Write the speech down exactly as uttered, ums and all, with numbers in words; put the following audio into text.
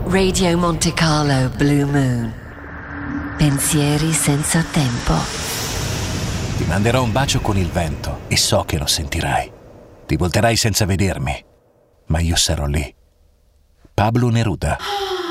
Radio Monte Carlo Blue Moon. Pensieri senza tempo. Ti manderò un bacio con il vento e so che lo sentirai. Ti volterai senza vedermi, ma io sarò lì. Pablo Neruda.